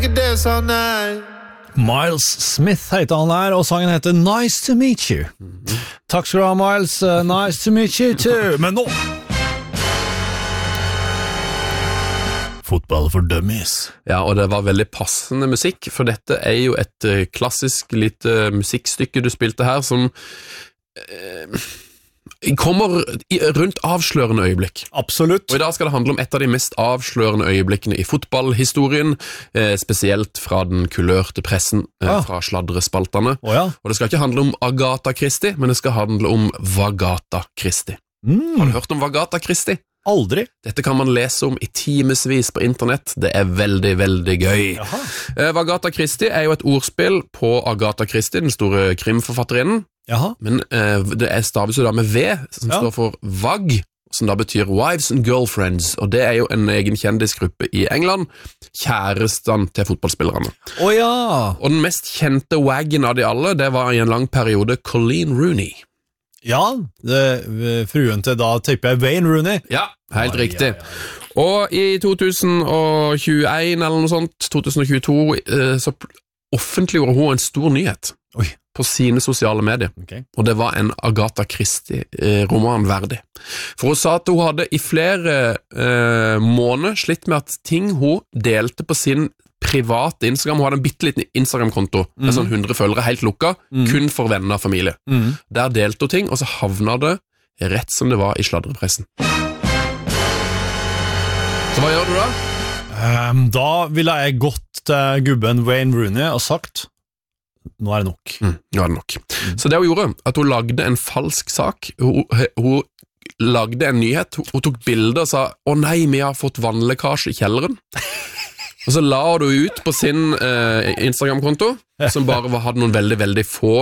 Det sa nei. Miles Smith heter han her, og sangen heter Nice to meet you. Takk skal du ha, Miles. Nice to meet you too. Men nå Fotball for dummies. Ja, og det var veldig passende musikk, for dette jo et klassisk lite musikkstykke du spilte her, som kommer rundt avslørende øyeblikk. Absolutt. Og i dag skal det handle om et av de mest avslørende øyeblikkene i fotballhistorien, spesielt fra den kulørte pressen, fra sladrespaltene. Ja. Og det skal ikke handle om Agatha Christie, men det skal handle om Vagatha Christie. Har du hørt om Vagatha Christie? Aldri. Dette kan man lese om i timesvis på internett. Det veldig, veldig gøy. Vagatha Christie jo et ordspill på Agatha Christie, den store krimforfatterinnen. Jaha. Men det staves jo da med V, som står for VAG, som da betyr Wives and Girlfriends, og det jo en egen kjendisgruppe i England, kjæresten til fotballspillerne. Ja. Og den mest kjente waggen av de alle, det var i en lang periode Colleen Rooney. Ja, fruen til da tipper jeg Wayne Rooney. Ja, helt riktig. Og i 2021 eller noe sånt, 2022, så offentliggjorde hun en stor nyhet på sine sosiale medier. Og det var en Agatha Christie-roman verdig. For hun sa at hun hadde i flere måneder slitt med at ting hun delte på sin private Instagram, hun hadde en bitteliten Instagram-konto med sånn 100 følgere, helt lukka, kun for venner og familie. Der delte hun ting, og så havna det rett som det var i sladrepressen. Så hva gjør du da? Da ville jeg gått til gubben Wayne Rooney og sagt nå det nok. Nå det nok. Så det hun gjorde, at hun lagde en falsk sak. Hun lagde en nyhet, hun tok bilder og sa «Å nei, vi har fått vannlekkasje i kjelleren». Og så la du ut på sin Instagram-konto, som bare hadde noen veldig, veldig få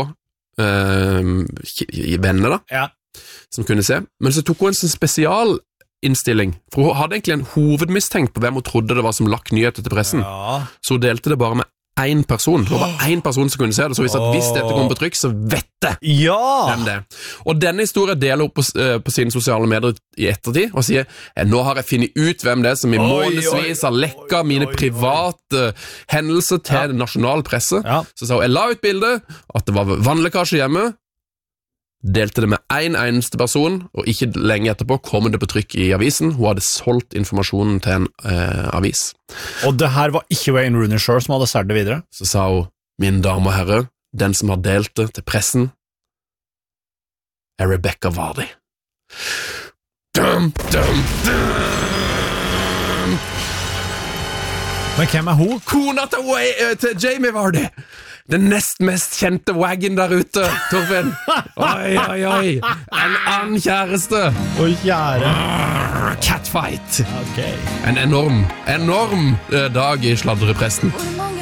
venner da, som kunne se. Men så tok hun en sånn spesialinnstilling, for hun hadde egentlig en hovedmistenkt på hvem hun trodde det var som lakk nyheter til pressen. Så hun delte det bare med en person. Det var bare en person som kunne se det, så hvis dette kom på trykk, så vet det hvem det. Og denne historien deler hun på sine sosiale medier i ettertid, og sier, nå har jeg funnet ut hvem det som i månedsvis har lekket mine private hendelser til nasjonal presse. Så sa hun, jeg la ut bilde, at det var vannlekkasje hjemme, delte det med en eneste person, og ikke lenge etterpå kom det på trykk i avisen. Hun hadde solgt informasjonen til en avis. Og det her var ikke Wayne Rooney selv som hadde sært det videre? Så sa hun, mine damer og herrer, den som har delt det til pressen, Rebecca Vardy. Dum, dum, dum. Men hvem hun? Kona til Jamie Vardy! Den nest mest kjente waggen der ute, Torfinn. Oi, oi, oi. En annen kjæreste. Oi, kjære. Catfight. En enorm dag i sladrepressen.